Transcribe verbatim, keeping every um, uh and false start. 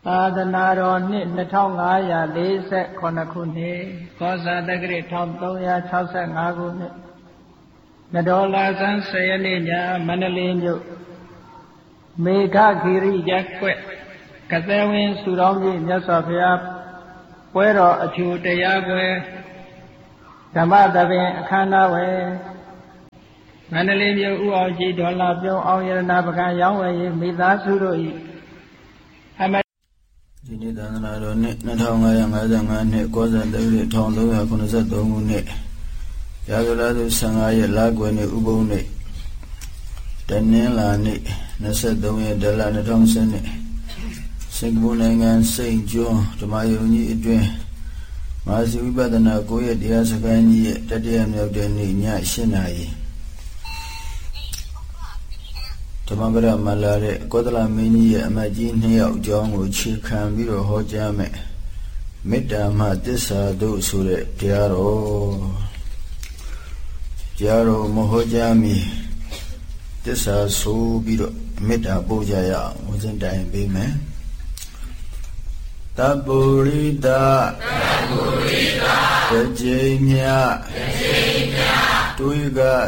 သာသနာတော်နှစ်နှစ်ထောင်ငါးရာလေးဆယ်ခုနှစ်ခုနှစ်ကောဇာတက္ကရာတစ်ထောင်သုံးရာခြောက်ဆယ်ငါးခုနှစ်နဒေါ်လာဆန်းဆယ်ရက်နေ့ညမန္တလေးမြို့မေဃဂီရိရပ်ကွက်ကသဲဝင်းစုတော်ကြီးမြတ်စွာဘုရားပွဲတော်အထူးတရားပွဲဓမ္မသဘင်အခမ်းအနားဝယ်မန္တလေးမြို့ဦးအောင်ကြီးဒေါ်လာပြုံးအောင်ရတနာပကံရောင်းဝယ်ရေးမိသားစုတို့၏အမဒီနေ့သာသနာတော်နှစ်နှစ်ထောင်ငါးရာငါးဆယ်ငါးနှစ်ကောဇာတက္ကရာတစ်ထောင်သုံးရာခုနှစ်ဆယ်သုံးခုနှစ်ရာဂလသုဆယ်ငါးရက်လကွယ်နေ့ဥပုံနေ့တနင်္လာနေ့နှစ်ဆယ်သုံးရက်ဒလနှစ်ထောင်ဆယ်နှစ်စင်ကာပူနိုင်ငံစိန့်ကျွန်းဓမ္မယုံကြီးအတွင်းမဟာစီဝိပဿနာကိုယ့်ရဲ့တရားစခန်းကြီးရဲ့တတိယမြောက်တဲ့နေ့ည၈နာရီဓမ္မပဒမှာလာတဲ့ကောသလမင်းကြီးရဲ့အမတ်ကြီးနှစ်ယောက်အကြောင်းကိုခြေခံပြီးတော့ဟောကြားမယ်မေတ္တာမှသစ္စာတို့ဆိုတဲ့တရားတော်တရားတော်မဟောကြားမီသစ္စာဆိုပြီးတော့မေတ္တာပို့ကြရအောင်ဝစဉ်တိုင်ပေးမယ်တပုရိသတပုရိသတကြိမ်မြတကြိမ်မြတွေးက